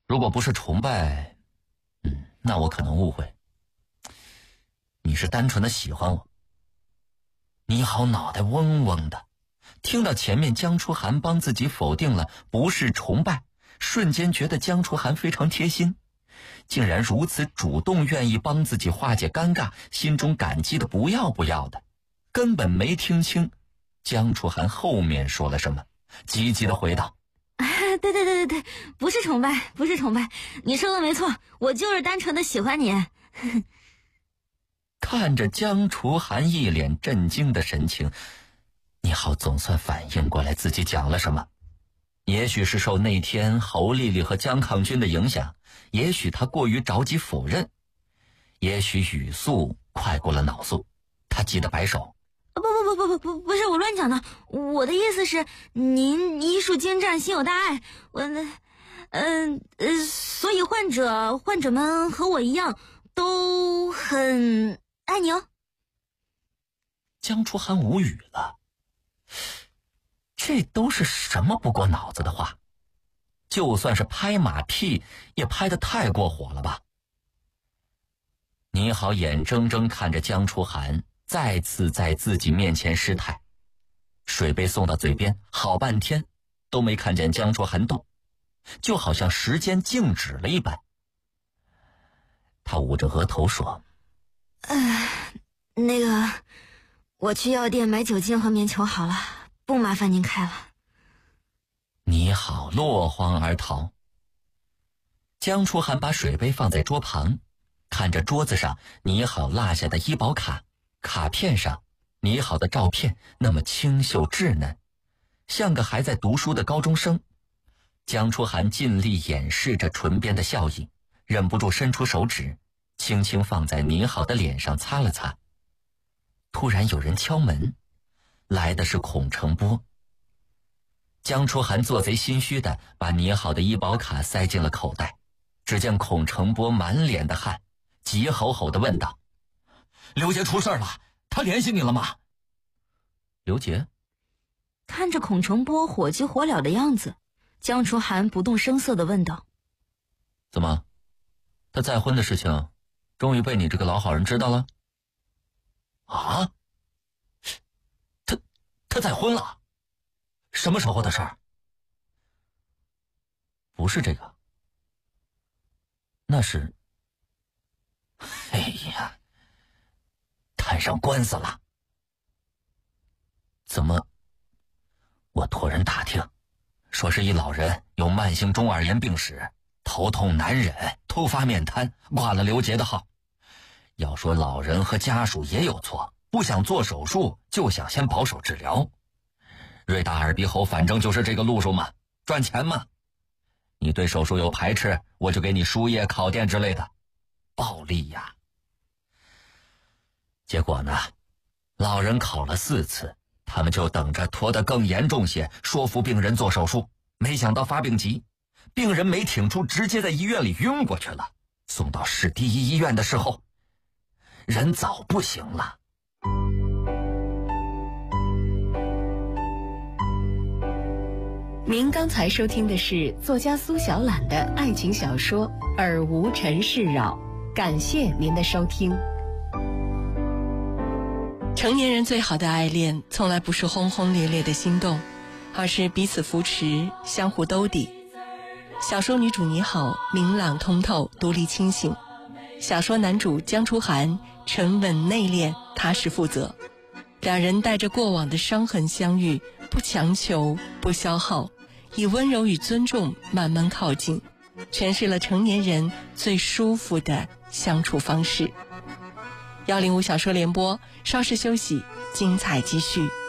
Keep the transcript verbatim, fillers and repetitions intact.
如果不是崇拜，嗯，那我可能误会。你是单纯的喜欢我。倪好脑袋嗡嗡的，听到前面江初涵帮自己否定了不是崇拜，瞬间觉得江初涵非常贴心，竟然如此主动愿意帮自己化解尴尬，心中感激的不要不要的，根本没听清江初涵后面说了什么，急急的回道： 对对对对对，不是崇拜，不是崇拜，你说的没错，我就是单纯的喜欢你。 看着江初涵一脸震惊的神情，倪好总算反应过来自己讲了什么。也许是受那天侯丽丽和江抗军的影响，也许他过于着急否认，也许语速快过了脑速，他急得摆手： 不不不不不不不是我乱讲的，我的意思是您医术精湛，心有大爱，我嗯呃呃，所以患者患者们和我一样都很爱你哦。 江初涵无语了，这都是什么不过脑子的话？就算是拍马屁，也拍得太过火了吧？倪好眼睁睁看着江初涵再次在自己面前失态，水杯送到嘴边，好半天都没看见江初涵动，就好像时间静止了一般。他捂着额头说： 呃，那个，我去药店买酒精和棉球好了，不麻烦您开了。 你好，落荒而逃。江初涵把水杯放在桌旁，看着桌子上你好落下的医保卡，卡片上你好的照片那么清秀稚嫩，像个还在读书的高中生。江初涵尽力掩饰着唇边的笑意，忍不住伸出手指，轻轻放在你好的脸上擦了擦。突然有人敲门，来的是孔成波。江初涵做贼心虚的把拟好的医保卡塞进了口袋，只见孔成波满脸的汗，急吼吼地问道：刘杰出事了，他联系你了吗？刘杰看着孔成波火急火燎的样子，江初涵不动声色地问道： 怎么，他再婚的事情终于被你这个老好人知道了？啊？他他再婚了？什么时候的事儿？不是这个，那是……哎呀，摊上官司了。怎么？我托人打听，说是一老人有慢性中耳炎病史，头痛难忍，突发面瘫，挂了刘杰的号。要说老人和家属也有错，不想做手术，就想先保守治疗。瑞达耳鼻喉反正就是这个路数嘛，赚钱嘛。你对手术有排斥，我就给你输液烤电之类的，暴利呀。结果呢，老人考了四次，他们就等着拖得更严重些，说服病人做手术。没想到发病急，病人没挺住，直接在医院里晕过去了。送到市第一医院的时候，人早不行了。 您刚才收听的是作家苏小懒的爱情小说《尔无尘世扰》，感谢您的收听。 成年人最好的爱恋，从来不是轰轰烈烈的心动，而是彼此扶持，相互兜底。小说女主你好，明朗通透，独立清醒；小说男主江初涵，沉稳内敛，踏实负责。两人带着过往的伤痕相遇，不强求，不消耗，以温柔与尊重慢慢靠近，诠释了成年人最舒服的相处方式。幺零五小说联播，稍事休息，精彩继续。